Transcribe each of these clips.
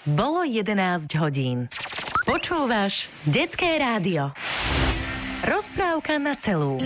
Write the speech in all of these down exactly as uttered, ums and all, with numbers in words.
Bolo jedenásť hodín. Počúvaš Detské rádio. Rozprávka na celú.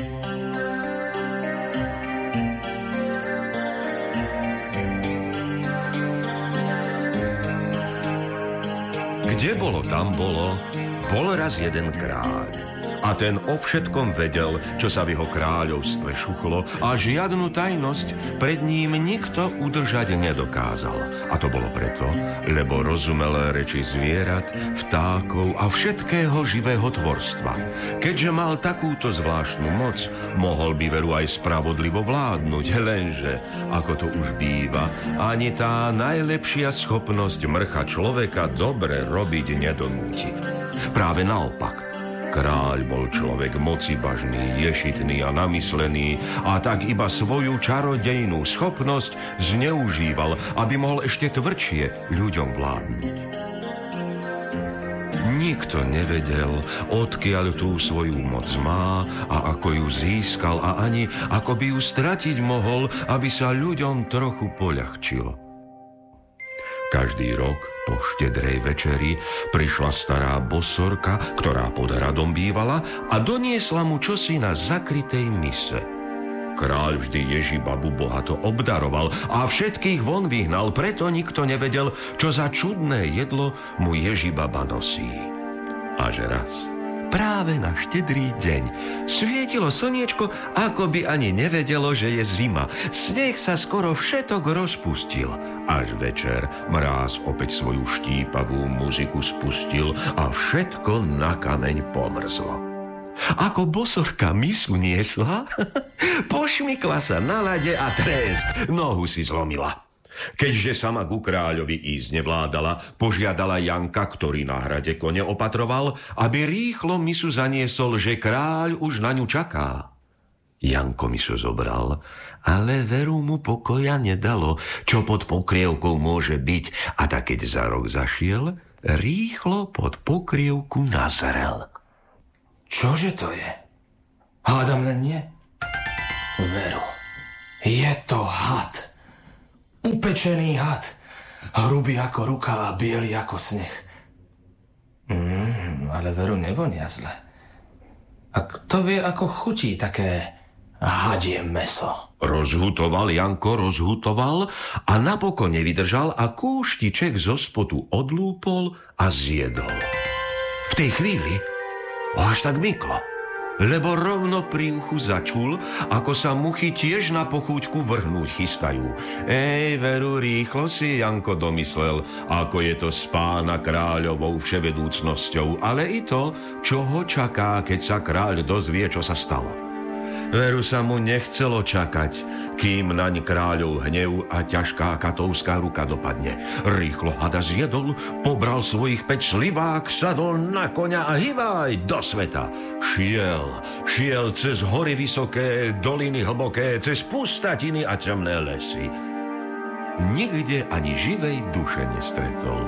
Kde bolo, tam bolo, bol raz jeden kráľ. A ten o všetkom vedel, čo sa v jeho kráľovstve šuchlo, a žiadnu tajnosť pred ním nikto udržať nedokázal. A to bolo preto, lebo rozumel reči zvierat, vtákov a všetkého živého tvorstva. Keďže mal takúto zvláštnu moc, mohol by veru aj spravodlivo vládnuť, lenže, ako to už býva, ani tá najlepšia schopnosť mrcha človeka dobre robiť nedonúti. Práve naopak. Kráľ bol človek mocibažný, ješitný a namyslený a tak iba svoju čarodejnú schopnosť zneužíval, aby mohol ešte tvrdšie ľuďom vládnuť. Nikto nevedel, odkiaľ tú svoju moc má a ako ju získal a ani ako by ju stratiť mohol, aby sa ľuďom trochu poľahčilo. Každý rok po štedrej večeri prišla stará bosorka, ktorá pod hradom bývala, a doniesla mu čosi na zakrytej mise. Kráľ vždy Ježibabu bohato obdaroval a všetkých von vyhnal, preto nikto nevedel, čo za čudné jedlo mu Ježibaba nosí. Až raz, práve na štedrý deň, svietilo slniečko, ako by ani nevedelo, že je zima. Sneh sa skoro všetok rozpustil. Až večer mráz opäť svoju štípavú muziku spustil a všetko na kameň pomrzlo. Ako bosorka misu niesla, pošmykla sa na lade a trésk, nohu si zlomila. Keďže sama ku kráľovi ísť nevládala, požiadala Janka, ktorý na hrade kone opatroval, aby rýchlo misu zaniesol, že kráľ už na ňu čaká. Janko misu zobral, ale veru mu pokoja nedalo, čo pod pokrievkou môže byť, a tak keď za rok zašiel, rýchlo pod pokrievku nazrel. Čože to je? Hádam len nie? Veru, je to had. Upečený had. Hrubý ako ruka a biely ako sneh. Mm, ale veru nevonia zle. A kto vie, ako chutí také hadie meso? Rozhutoval Janko, rozhutoval a napokon nevydržal a kúštiček zo spodu odlúpol a zjedol. V tej chvíli ho až tak myklo, lebo rovno pri uchu začul, ako sa muchy tiež na pochúťku vrhnúť chystajú. Ej, veru, rýchlo si Janko domyslel, ako je to s pána kráľovou vševedúcnosťou, ale i to, čo ho čaká, keď sa kráľ dozvie, čo sa stalo. Veru sa mu nechcelo čakať, kým naň kráľov hnev a ťažká katovská ruka dopadne. Rýchlo hada zjedol, pobral svojich päť slivák, sadol na koňa a hývaj do sveta. Šiel, šiel cez hory vysoké, doliny hlboké, cez pustatiny a temné lesy. Nikde ani živej duše nestretol.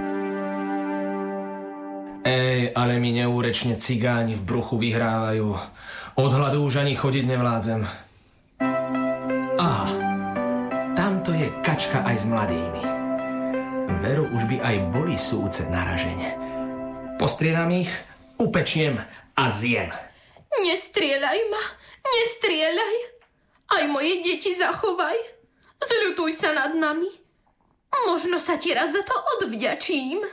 Ej, ale mi neúrečne cigáni v bruchu vyhrávajú. Od hladu už ani chodiť nevládzem. Aha, tamto je kačka aj s mladými. Veru, už by aj boli súce naražene. Postriedam ich, upečiem a zjem. Nestrieľaj ma, nestrieľaj. Aj moje deti zachovaj. Zľutuj sa nad nami. Možno sa ti raz za to odvďačím.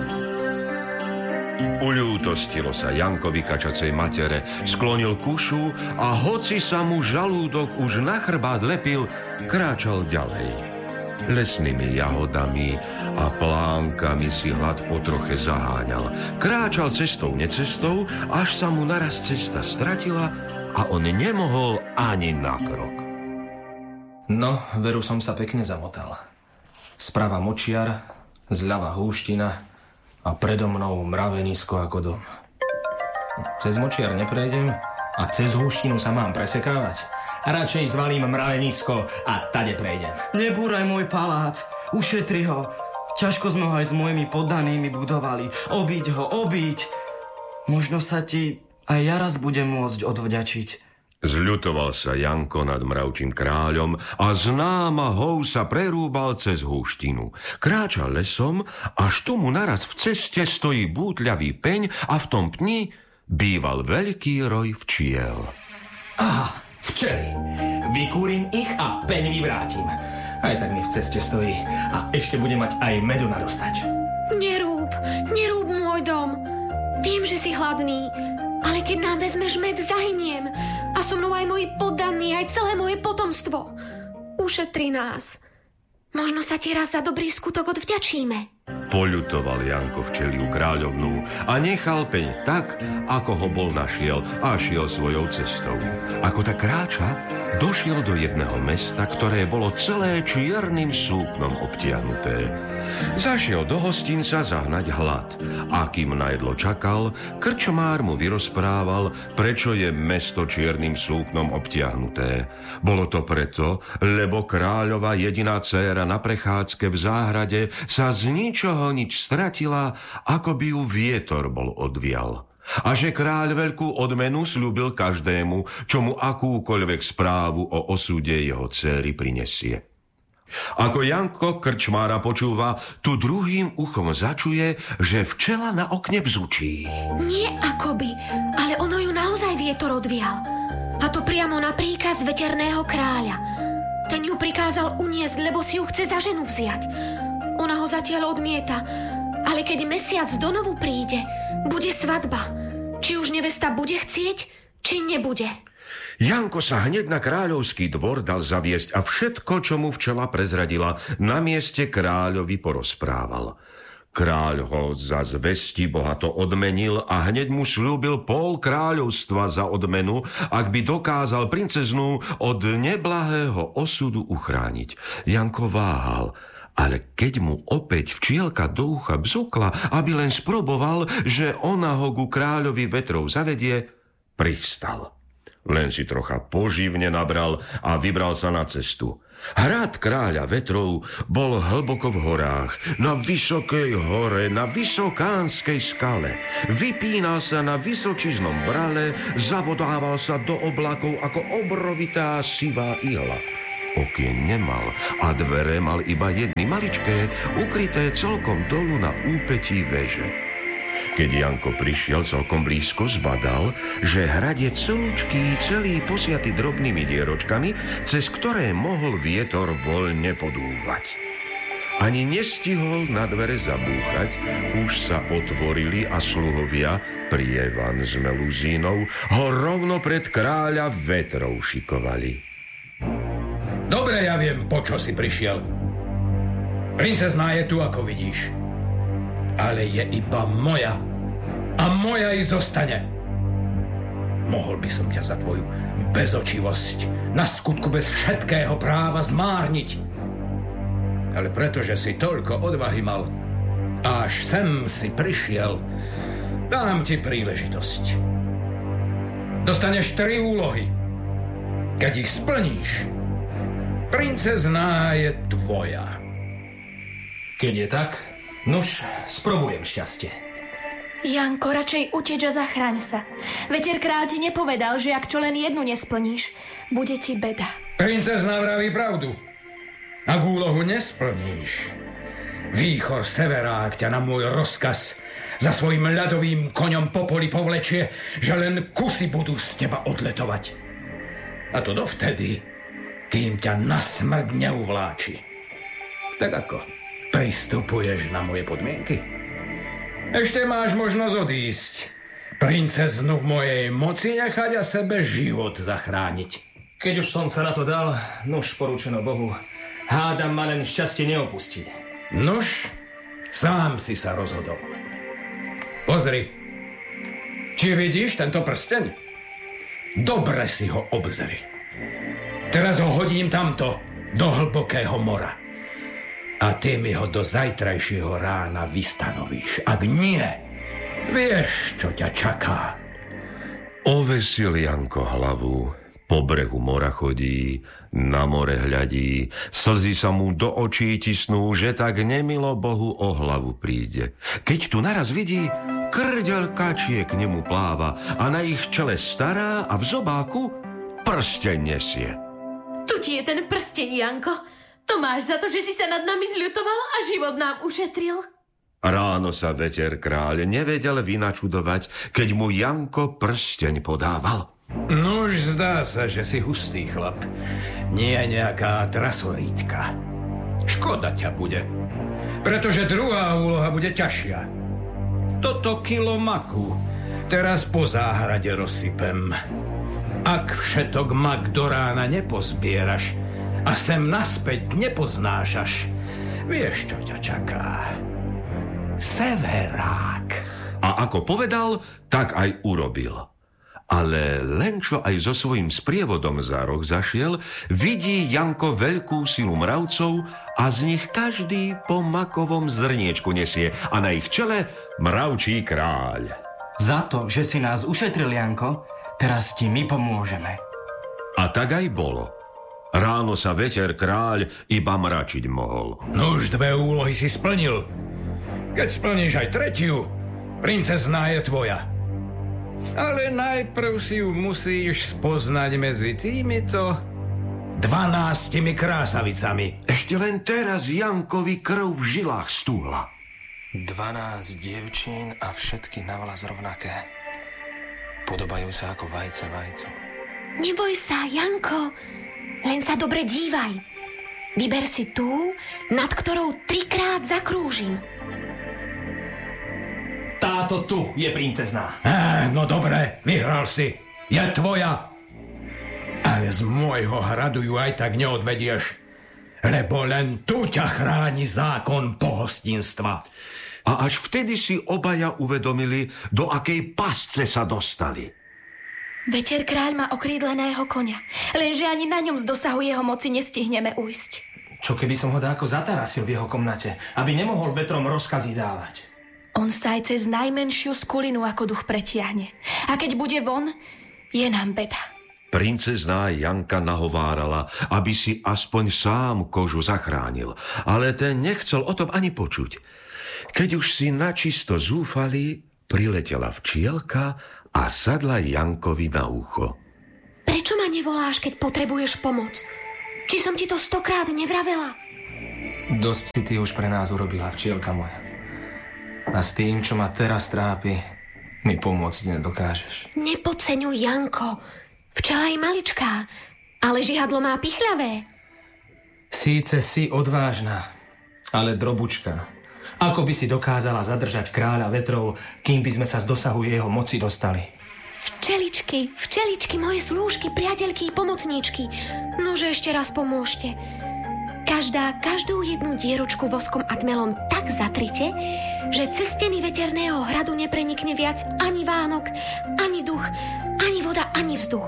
Uľútostilo sa Jankovi kačacej matere, sklonil kušu a hoci sa mu žalúdok už na chrbát lepil, kráčal ďalej. Lesnými jahodami a plánkami si hlad po troche zaháňal. Kráčal cestou necestou, až sa mu naraz cesta stratila a on nemohol ani na krok. No, veru som sa pekne zamotal. Sprava močiar, zľava húština a predo mnou mravenisko ako dom. Cez močiar neprejdem a cez húštinu sa mám presekávať. Radšej zvalím mravenisko a tade prejdem. Nebúraj môj palác, ušetri ho. Ťažko sme ho aj s mojimi poddanými budovali. Obíď ho, obíď. Možno sa ti aj ja raz budem môcť odvďačiť. Zľutoval sa Janko nad mravčím kráľom a z námahou sa prerúbal cez húštinu. Kráčal lesom, až tu mu naraz v ceste stojí bútľavý peň a v tom pni býval veľký roj včiel. Aha, včely. Vykúrim ich a peň vyvrátim. Aj tak mi v ceste stojí a ešte bude mať aj medu na dostač. Nerúb, nerúb môj dom. Viem, že si hladný, ale keď nám vezmeš med, zahyniem. A so mnou aj moji poddaní, aj celé moje potomstvo. Ušetri nás. Možno sa ti raz za dobrý skutok odvďačíme. Poľutoval Janko včeliu kráľovnú a nechal peň tak, ako ho bol našiel a šiel svojou cestou. Ako tak kráča, došiel do jedného mesta, ktoré bolo celé čiernym súknom obtiahnuté. Zašiel do hostinca zahnať hlad. A kým na jedlo čakal, krčmár mu vyrozprával, prečo je mesto čiernym súknom obtiahnuté. Bolo to preto, lebo kráľova jediná dcéra na prechádzke v záhrade sa z ničoho nič stratila, ako by ju vietor bol odvial. A že kráľ veľkú odmenu sľúbil každému, čo mu akúkoľvek správu o osude jeho dcéry prinesie. Ako Janko krčmára počúva, tu druhým uchom začuje, že včela na okne bzučí. Nie akoby, ale ono ju naozaj vietor odvial. A to priamo na príkaz veterného kráľa. Ten ju prikázal uniesť, lebo si ju chce za ženu vziať. Ona ho zatiaľ odmieta, ale keď mesiac donovu príde, bude svadba. Či už nevesta bude chcieť, či nebude. Janko sa hneď na kráľovský dvor dal zaviesť a všetko, čo mu včela prezradila, na mieste kráľovi porozprával. Kráľ ho za zvesti bohato odmenil a hneď mu sľúbil pol kráľovstva za odmenu, ak by dokázal princeznú od neblahého osudu uchrániť. Janko váhal, ale keď mu opäť včielka do ucha bzukla, aby len sproboval, že ona ho ku kráľovi vetrov zavedie, pristal. Len si trocha poživne nabral a vybral sa na cestu. Hrad kráľa vetrov bol hlboko v horách, na vysokej hore, na vysokánskej skale. Vypínal sa na vysočiznom brale, zavodával sa do oblakov ako obrovitá sivá ihla. Okien nemal a dvere mal iba jedny maličké, ukryté celkom dolu na úpetí veže. Keď Janko prišiel celkom blízko, zbadal, že hrad je celúčký, celý posiaty drobnými dieročkami, cez ktoré mohol vietor voľne podúvať. Ani nestihol na dvere zabúchať, už sa otvorili a sluhovia, prievan s meluzínou, ho rovno pred kráľa vetrov šikovali. Dobre, ja viem, po čo si prišiel. Princezná je tu, ako vidíš. Ale je iba moja. A moja i zostane. Mohol by som ťa za tvoju bezočivosť na skutku bez všetkého práva zmárniť. Ale pretože si toľko odvahy mal a až sem si prišiel, dám ti príležitosť. Dostaneš tri úlohy. Keď ich splníš, princezná je tvoja. Keď je tak, nuž, sprobujem šťastie. Janko, radšej uteč a zachráň sa. Veter kráľ ti nepovedal, že ak čo len jednu nesplníš, bude ti beda. Princezná vraví pravdu. Ak úlohu nesplníš, výchor severák ťa na môj rozkaz za svojim ľadovým koňom po poli povlečie, že len kusy budú z teba odletovať. A to dovtedy, kým ťa na smrť neuvláči. Tak ako? Pristupuješ na moje podmienky? Ešte máš možnosť odísť. Princeznu v mojej moci nechať a sebe život zachrániť. Keď už som sa na to dal, nuž porúčeno Bohu, hádam ma len šťastie neopustí. Nuž, sám si sa rozhodol. Pozri, či vidíš tento prsteň? Dobre si ho obzri. Teraz ho hodím tamto, do hlbokého mora. A ty mi ho do zajtrajšieho rána vystanovíš. Ak nie, vieš, čo ťa čaká. Ovesil Janko hlavu, po brehu mora chodí, na more hľadí, slzy sa mu do očí tisnú, že tak nemilo Bohu o hlavu príde. Keď tu naraz vidí, krdeľ kačie k nemu pláva a na ich čele stará a v zobáku prsteň nesie. Tu ti je ten prsteň, Janko. To máš za to, že si sa nad nami zľutoval a život nám ušetril. Ráno sa veter kráľ nevedel vynačudovať, keď mu Janko prsteň podával. Nuž, zdá sa, že si hustý chlap. Nie nejaká trasorítka. Škoda ťa bude, pretože druhá úloha bude ťažšia. Toto kilo maku teraz po záhrade rozsypem. Ak všetok mak do rána nepozbieraš a sem naspäť nepoznášaš, vieš, čo ťa čaká. Severák. A ako povedal, tak aj urobil. Ale len čo aj so svojím sprievodom za roh zašiel, vidí Janko veľkú silu mravcov a z nich každý po makovom zrniečku nesie a na ich čele mravčí kráľ. Za to, že si nás ušetril, Janko, teraz ti my pomôžeme. A tak aj bolo. Ráno sa veter kráľ iba mračiť mohol. Nuž, dve úlohy si splnil. Keď splníš aj tretiu, princezná je tvoja. Ale najprv si ju musíš spoznať medzi týmito dvanástimi krásavicami. Ešte len teraz Jankovi krv v žilách stúhla. Dvanásť dievčín a všetky navlas rovnaké. Podobajú sa ako vajce vajcu. Neboj sa, Janko, len sa dobre dívaj. Vyber si tú, nad ktorou trikrát zakrúžim. Táto tu je princezná. Á, no dobre, vyhral si. Je tvoja. Ale z môjho hradu ju aj tak neodvedieš, lebo len tu ťa chráni zákon pohostinstva. A až vtedy si obaja uvedomili, do akej pasce sa dostali. Veter kráľ má okrídleného koňa, lenže ani na ňom z dosahu jeho moci nestihneme ujsť. Čo keby som ho dáko zatarasil v jeho komnate, aby nemohol vetrom rozkazy dávať? On sa aj cez najmenšiu skulinu ako duch pretiahne. A keď bude von, je nám beda. Princezná Janka nahovárala, aby si aspoň sám kožu zachránil, ale ten nechcel o tom ani počuť. Keď už si načisto zúfali, priletela včielka a sadla Jankovi na ucho. Prečo ma nevoláš, keď potrebuješ pomoc? Či som ti to stokrát nevravela? Dosť si ty už pre nás urobila, včielka moja. A s tým, čo ma teraz trápi, mi pomôcť nedokážeš. Nepodceňuj, Janko. Včela je maličká, ale žihadlo má pichľavé. Síce si odvážna, ale drobučka. Ako by si dokázala zadržať kráľa vetrov, kým by sme sa z dosahu jeho moci dostali? Včeličky, včeličky, moje slúžky, priateľky, pomocníčky. Nože ešte raz pomôžte. Každá, každú jednu dieručku voskom a tmelom tak zatrite, že cez steny veterného hradu neprenikne viac ani vánok, ani duch, ani voda, ani vzduch.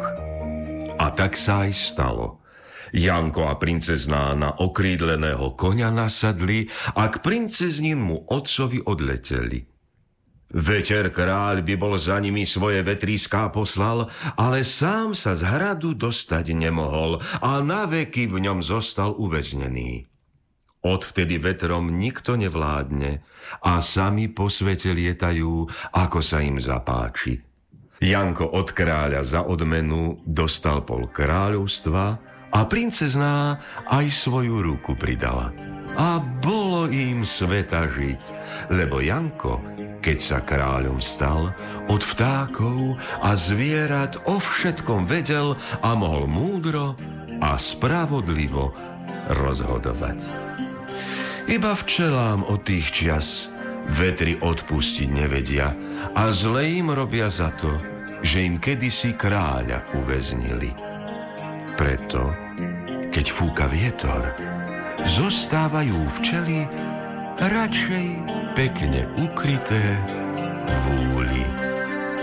A tak sa aj stalo. Janko a princezná na okrídleného koňa nasadli a k princezninmu otcovi odleteli. Veter kráľ by bol za nimi svoje vetríská poslal, ale sám sa z hradu dostať nemohol a naveky v ňom zostal uväznený. Odvtedy vetrom nikto nevládne a sami po svete lietajú, ako sa im zapáči. Janko od kráľa za odmenu dostal pol kráľovstva a princezná aj svoju ruku pridala. A bolo im sveta žiť, lebo Janko, keď sa kráľom stal, od vtákov a zvierat o všetkom vedel a mohol múdro a spravodlivo rozhodovať. Iba včelám od tých čias vetri odpustiť nevedia a zle im robia za to, že im kedysi kráľa uväznili. Preto, keď fúka vietor, zostávajú včely radšej pekne ukryté v úli.